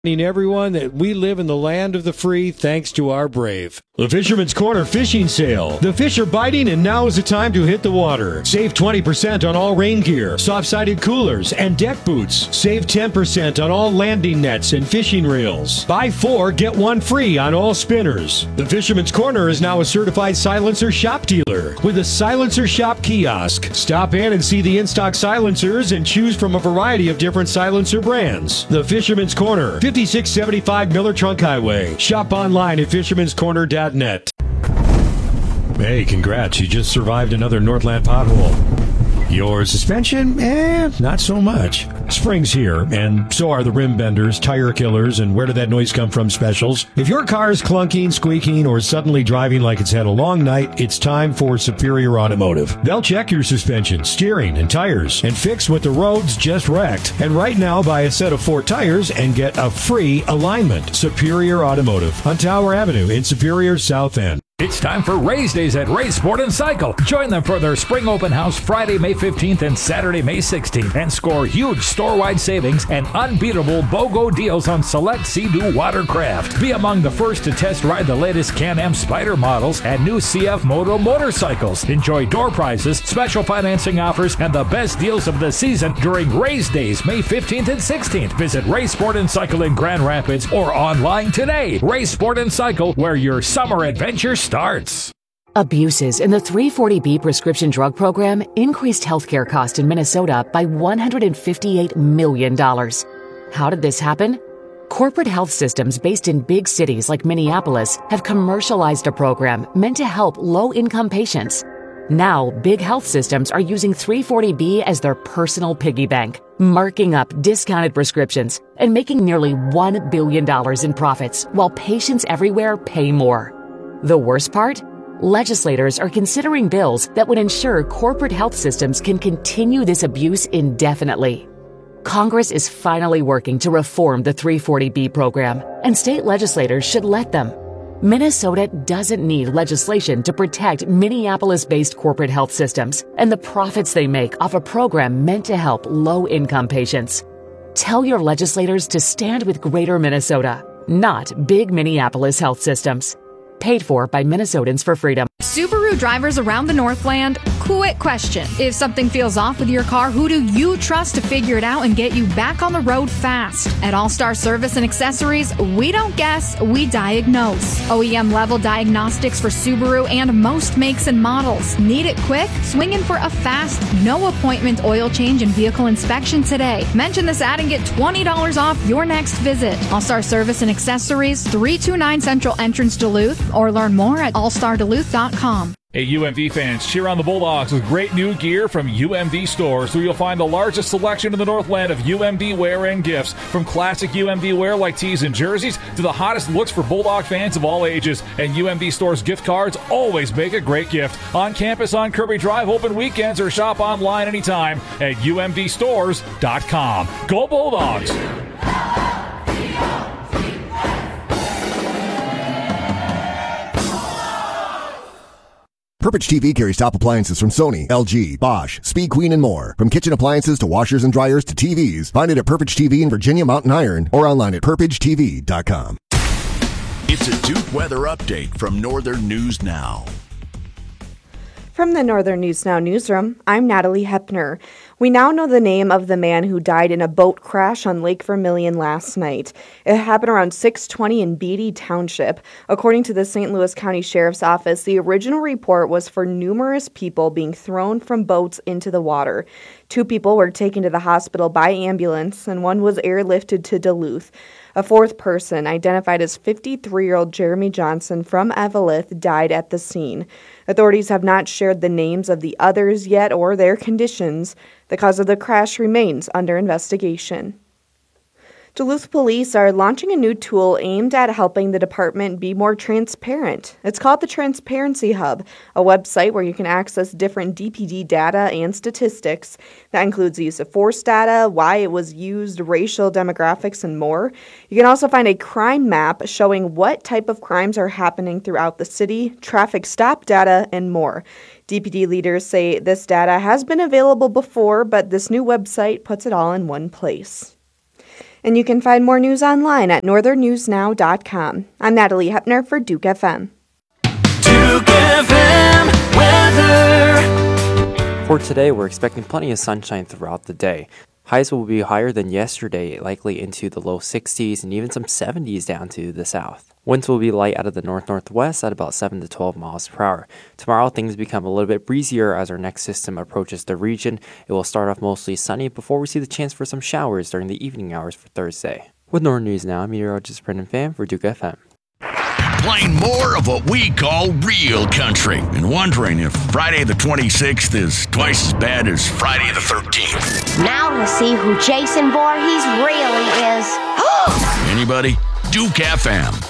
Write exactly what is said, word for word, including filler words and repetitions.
Everyone that we live in the land of the free thanks to our brave. The Fisherman's Corner Fishing Sale. The fish are biting and now is the time to hit the water. Save twenty percent on all rain gear, soft-sided coolers, and deck boots. Save ten percent on all landing nets and fishing reels. Buy four, get one free on all spinners. The Fisherman's Corner is now a certified silencer shop dealer with a Silencer Shop kiosk. Stop in and see the in-stock silencers and choose from a variety of different silencer brands. The Fisherman's Corner, fifty-six seventy-five Miller Trunk Highway. Shop online at fishermans corner dot net. Hey, congrats. You just survived another Northland pothole. Your suspension? Eh, not so much. Spring's here, and so are the rim benders, tire killers, and where did that noise come from specials. If your car is clunking, squeaking, or suddenly driving like it's had a long night, it's time for Superior Automotive. They'll check your suspension, steering, and tires, and fix what the roads just wrecked. And right now, buy a set of four tires and get a free alignment. Superior Automotive on Tower Avenue in Superior, South End. It's time for Race Days at Ray Sport and Cycle. Join them for their spring open house Friday, May fifteenth and Saturday, May sixteenth, and score huge store-wide savings and unbeatable BOGO deals on select Sea-Doo watercraft. Be among the first to test ride the latest Can-Am Spyder models and new C F Moto motorcycles. Enjoy door prizes, special financing offers, and the best deals of the season during Race Days, May fifteenth and sixteenth. Visit Ray Sport and Cycle in Grand Rapids or online today. Ray Sport and Cycle, where your summer adventure starts. starts. Abuses in the three forty B prescription drug program increased healthcare costs in Minnesota by one hundred fifty-eight million dollars. How did this happen? Corporate health systems based in big cities like Minneapolis have commercialized a program meant to help low-income patients. Now, big health systems are using three forty B as their personal piggy bank, marking up discounted prescriptions and making nearly one billion dollars in profits while patients everywhere pay more. The worst part? Legislators are considering bills that would ensure corporate health systems can continue this abuse indefinitely. Congress is finally working to reform the three forty B program, and state legislators should let them. Minnesota doesn't need legislation to protect Minneapolis-based corporate health systems and the profits they make off a program meant to help low-income patients. Tell your legislators to stand with Greater Minnesota, not big Minneapolis health systems. Paid for by Minnesotans for Freedom. Subaru drivers around the Northland, quick question. If something feels off with your car, who do you trust to figure it out and get you back on the road fast? At All Star Service and Accessories, we don't guess, we diagnose. O E M level diagnostics for Subaru and most makes and models. Need it quick? Swing in for a fast, no appointment oil change and vehicle inspection today. Mention this ad and get twenty dollars off your next visit. All Star Service and Accessories, three two nine Central Entrance, Duluth, or learn more at all star duluth dot com. Hey, U M V fans, cheer on the Bulldogs with great new gear from U M V stores, where you'll find the largest selection in the Northland of U M V wear and gifts. From classic U M V wear like tees and jerseys to the hottest looks for Bulldog fans of all ages. And U M V stores gift cards always make a great gift. On campus on Kirby Drive, open weekends, or shop online anytime at U M V stores dot com. Go Bulldogs! Purpose T V carries top appliances from Sony, L G, Bosch, Speed Queen, and more. From kitchen appliances to washers and dryers to T Vs, find it at Purpose T V in Virginia Mountain Iron or online at purpage t v dot com. It's a Duke weather update from Northern News Now. From the Northern News Now newsroom, I'm Natalie Hepner. We now know the name of the man who died in a boat crash on Lake Vermilion last night. It happened around six twenty in Beatty Township. According to the Saint Louis County Sheriff's Office, the original report was for numerous people being thrown from boats into the water. Two people were taken to the hospital by ambulance, and one was airlifted to Duluth. A fourth person, identified as fifty-three-year-old Jeremy Johnson from Eveleth, died at the scene. Authorities have not shared the names of the others yet or their conditions. The cause of the crash remains under investigation. Duluth police are launching a new tool aimed at helping the department be more transparent. It's called the Transparency Hub, a website where you can access different D P D data and statistics. That includes the use of force data, why it was used, racial demographics, and more. You can also find a crime map showing what type of crimes are happening throughout the city, traffic stop data, and more. D P D leaders say this data has been available before, but this new website puts it all in one place. And you can find more news online at northern news now dot com. I'm Natalie Hepner for Duke F M. Duke F M weather. For today, we're expecting plenty of sunshine throughout the day. Highs will be higher than yesterday, likely into the low sixties and even some seventies down to the south. Winds will be light out of the north-northwest at about seven to twelve miles per hour. Tomorrow, things become a little bit breezier as our next system approaches the region. It will start off mostly sunny before we see the chance for some showers during the evening hours for Thursday. With Northern News Now, I'm meteorologist Brendan Pham for Duke F M. Playing more of what we call real country and wondering if Friday the twenty-sixth is twice as bad as Friday the thirteenth. Now to see who Jason Voorhees really is. Anybody? Duke F M.